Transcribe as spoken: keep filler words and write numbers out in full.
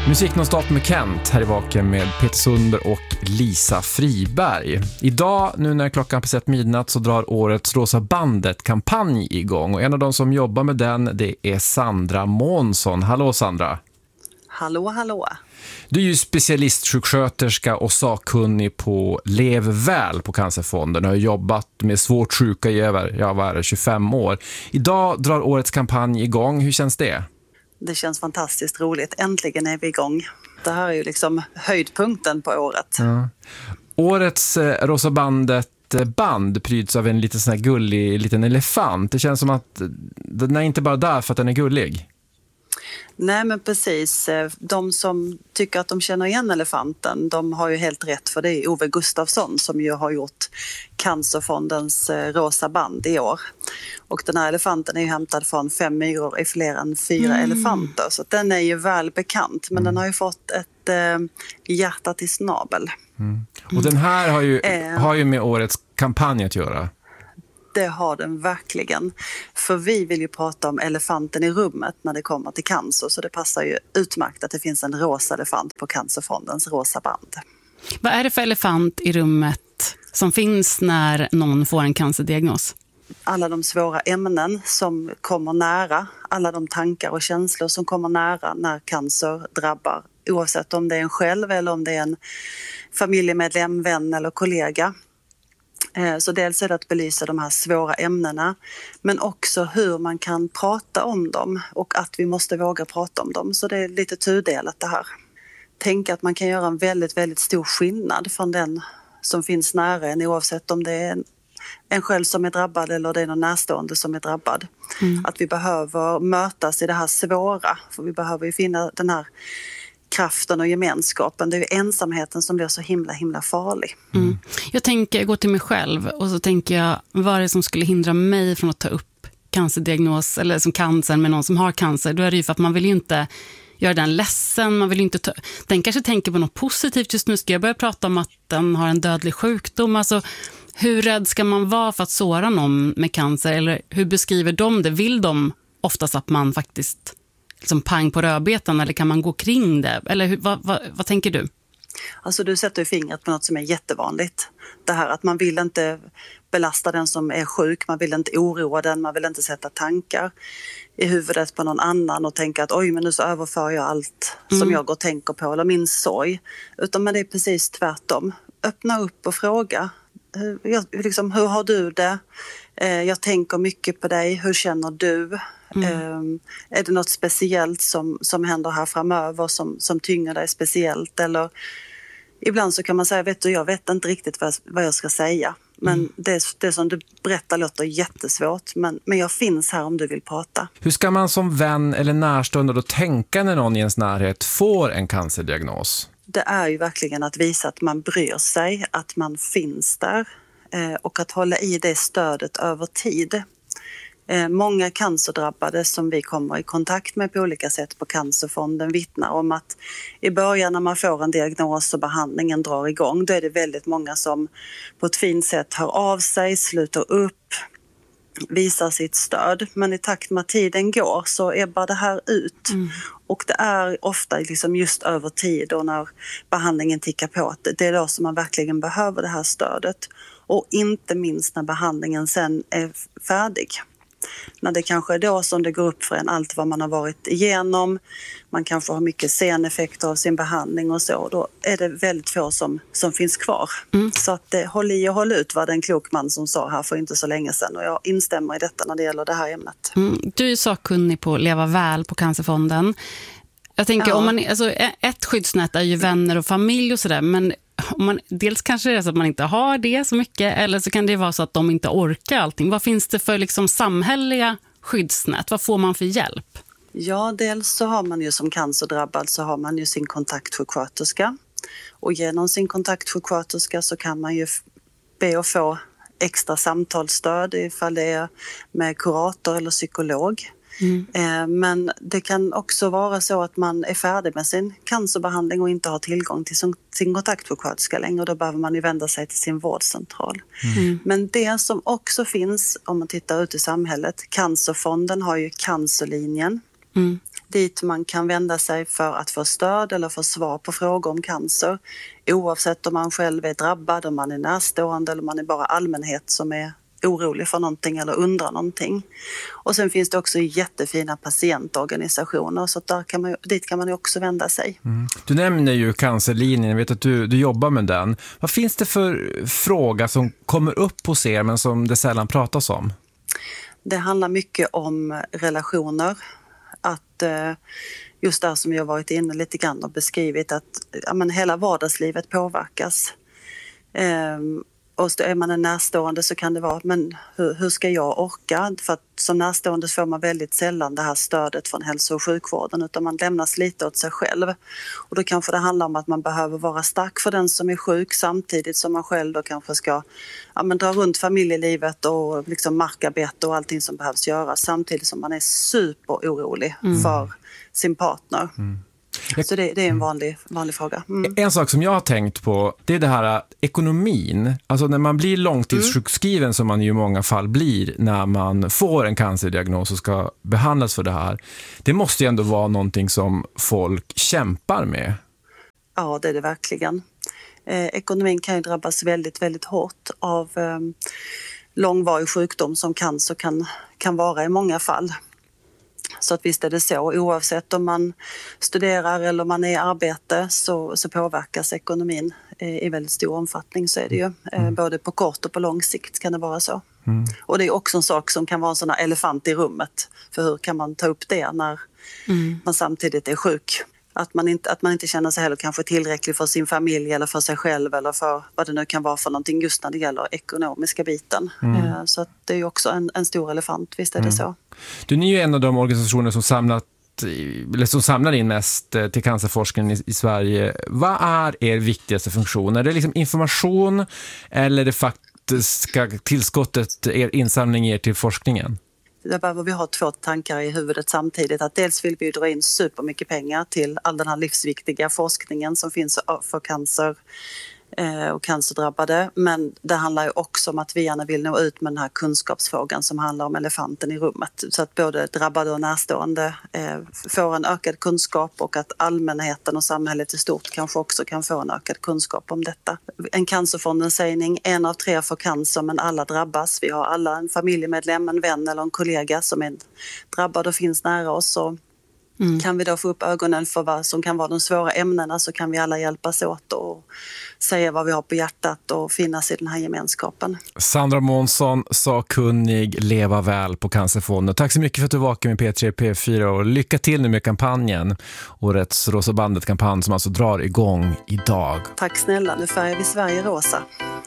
Musik nonstop med Kent här i Vaken med Peter Sundberg och Lisa Friberg. Idag, nu när klockan passerat midnatt, så drar årets Rosa bandet-kampanj igång. Och en av de som jobbar med den, det är Sandra Månsson. Hallå Sandra! Hallå, hallå! Du är ju specialistsjuksköterska och sakkunnig på Lev väl på Cancerfonden och har jobbat med svårt sjuka i över, ja, vad är det, tjugofem år. Idag drar årets kampanj igång. Hur känns det? Det känns fantastiskt roligt. Äntligen är vi igång. Det här är ju liksom höjdpunkten på året. Ja. Årets eh, Rosa bandet-band pryds av en lite sån här gullig liten elefant. Det känns som att den är inte bara där för att den är gullig. Nej, men precis. De som tycker att de känner igen elefanten, de har ju helt rätt, för det är Ove Gustafsson som ju har gjort Cancerfondens Rosa band i år. Och den här elefanten är ju hämtad från fem myror i fler än fyra mm. elefanter, så den är ju väl bekant, men mm. den har ju fått ett eh, hjärta till snabel. Mm. Och den här har ju, mm. har ju med årets kampanj att göra. Det har den verkligen. För vi vill ju prata om elefanten i rummet när det kommer till cancer. Så det passar ju utmärkt att det finns en rosa elefant på Cancerfondens Rosa band. Vad är det för elefant i rummet som finns när någon får en cancerdiagnos? Alla de svåra ämnen som kommer nära. Alla de tankar och känslor som kommer nära när cancer drabbar. Oavsett om det är en själv eller om det är en familjemedlem, vän eller kollega. Så dels är det att belysa de här svåra ämnena, men också hur man kan prata om dem och att vi måste våga prata om dem. Så det är lite tudelat det här. Tänk att man kan göra en väldigt, väldigt stor skillnad från den som finns nära en, oavsett om det är en, en själv som är drabbad eller det är någon närstående som är drabbad. Mm. Att vi behöver mötas i det här svåra, för vi behöver ju finna den här kraften och gemenskapen. Det är ju ensamheten som blir så himla himla farlig. Mm. Jag tänker, jag går till mig själv och så tänker jag, vad är det som skulle hindra mig från att ta upp cancerdiagnos eller som cancer med någon som har cancer? Då är det ju för att man vill ju inte göra den ledsen, man vill ju inte ta, den kanske tänker på något positivt. Just nu ska jag börja prata om att den har en dödlig sjukdom. Alltså, hur rädd ska man vara för att såra någon med cancer? Eller hur beskriver de det? Vill de oftast att man faktiskt liksom pang på rödbetan, eller kan man gå kring det? Eller hur, vad, vad, vad tänker du? Alltså du sätter ju fingret på något som är jättevanligt. Det här att man vill inte belasta den som är sjuk, man vill inte oroa den, man vill inte sätta tankar i huvudet på någon annan och tänka att oj, men nu så överför jag allt mm. som jag går och tänker på eller min sorg. Utan men det är precis tvärtom. Öppna upp och fråga. Jag, liksom, hur har du det? Eh, jag tänker mycket på dig. Hur känner du? Mm. Eh, är det något speciellt som, som händer här framöver som, som tynger dig speciellt? Eller ibland så kan man säga, vet du, jag vet inte riktigt vad, vad jag ska säga. Men mm. det, det som du berättar låter jättesvårt. Men, men jag finns här om du vill prata. Hur ska man som vän eller närstående då tänka när någon i ens närhet får en cancerdiagnos? Det är ju verkligen att visa att man bryr sig, att man finns där eh, och att hålla i det stödet över tid. Eh, många cancerdrabbade som vi kommer i kontakt med på olika sätt på Cancerfonden vittnar om att i början när man får en diagnos och behandlingen drar igång, då är det väldigt många som på ett fint sätt hör av sig, sluter upp, visar sitt stöd. Men i takt med att tiden går så ebbar det här ut. Mm. Och det är ofta liksom just över tid och när behandlingen tickar på. Det är då som man verkligen behöver det här stödet. Och inte minst när behandlingen sen är färdig. När det kanske är då som det går upp för en allt vad man har varit igenom. Man kanske har mycket seneffekter av sin behandling och så. Då är det väldigt få som, som finns kvar. Mm. Så att det, håll i och håll ut, var det en klok man som sa här för inte så länge sedan. Och jag instämmer i detta när det gäller det här ämnet. Mm. Du är sakkunnig på Leva väl på Cancerfonden. Jag tänker, ja. om man, alltså, ett skyddsnät är ju vänner och familj och sådär, men om man, dels kanske det är så att man inte har det så mycket, eller så kan det vara så att de inte orkar allting. Vad finns det för liksom samhälleliga skyddsnät? Vad får man för hjälp? Ja, dels så har man ju som cancerdrabbad så har man ju sin kontaktsjuksköterska. Och genom sin kontaktsjuksköterska så kan man ju be att få extra samtalsstöd ifall det är med kurator eller psykolog. Mm. Men det kan också vara så att man är färdig med sin cancerbehandling och inte har tillgång till sin, sin kontaktsjuksköterska längre. Och då behöver man ju vända sig till sin vårdcentral. Mm. Men det som också finns, om man tittar ut i samhället, Cancerfonden har ju cancerlinjen. Mm. dit man kan vända sig för att få stöd eller få svar på frågor om cancer. Oavsett om man själv är drabbad, om man är närstående eller om man är bara allmänhet som är orolig för någonting eller undrar någonting. Och sen finns det också jättefina patientorganisationer, så där kan man, dit kan man ju också vända sig. Mm. Du nämner ju cancerlinjen, jag vet att du, du jobbar med den. Vad finns det för fråga som kommer upp hos er men som det sällan pratas om? Det handlar mycket om relationer. Att just där som jag varit inne lite grann och beskrivit att ja, men hela vardagslivet påverkas. Ehm, och är man en närstående så kan det vara, men hur, hur ska jag orka? För att som närstående får man väldigt sällan det här stödet från hälso- och sjukvården, utan man lämnas lite åt sig själv. Och då kanske det handlar om att man behöver vara stark för den som är sjuk, samtidigt som man själv då kanske ska ja, men dra runt familjelivet och liksom markarbete och allting som behövs göras, samtidigt som man är superorolig mm. för sin partner. Mm. Så det, det är en vanlig, vanlig fråga. Mm. En sak som jag har tänkt på, det är det här ekonomin. Alltså när man blir långtidssjukskriven, mm. som man ju i många fall blir när man får en cancerdiagnos och ska behandlas för det här. Det måste ju ändå vara någonting som folk kämpar med. Ja, det är det verkligen. Eh, ekonomin kan ju drabbas väldigt, väldigt hårt av eh, långvarig sjukdom som cancer kan, kan vara i många fall. Så att visst är det så, oavsett om man studerar eller om man är i arbete så, så påverkas ekonomin i, i väldigt stor omfattning, så är det ju. Mm. Både på kort och på lång sikt kan det vara så. Mm. Och det är också en sak som kan vara en sån här elefant i rummet. För hur kan man ta upp det när mm. man samtidigt är sjuk? Att man, inte, att man inte känner sig heller kanske tillräcklig för sin familj eller för sig själv eller för vad det nu kan vara för någonting just när det gäller ekonomiska biten. Mm. Så att det är ju också en, en stor elefant, visst är det mm. så. Du är ju en av de organisationer som, samlat, eller som samlar in mest till cancerforskningen i, i Sverige. Vad är er viktigaste funktion? Är det liksom information eller det faktiska tillskottet, er insamling ger till forskningen? Där behöver vi ha två tankar i huvudet samtidigt. Att dels vill vi dra in supermycket pengar till all den här livsviktiga forskningen som finns för cancer och cancerdrabbade. Men det handlar ju också om att vi gärna vill nå ut med den här kunskapsfrågan som handlar om elefanten i rummet. Så att både drabbade och närstående får en ökad kunskap och att allmänheten och samhället i stort kanske också kan få en ökad kunskap om detta. En cancerfondens sägning, en av tre får cancer men alla drabbas. Vi har alla en familjemedlem, en vän eller en kollega som är drabbad och finns nära oss. Och Mm. kan vi då få upp ögonen för vad som kan vara de svåra ämnena, så kan vi alla hjälpas åt och säga vad vi har på hjärtat och finnas i den här gemenskapen. Sandra Månsson, sakkunnig, leva väl på Cancerfonden. Tack så mycket för att du vakade med P tre P fyra och lycka till nu med kampanjen. Årets Rosa bandet-kampanj som alltså drar igång idag. Tack snälla, nu färgar vi Sverige rosa.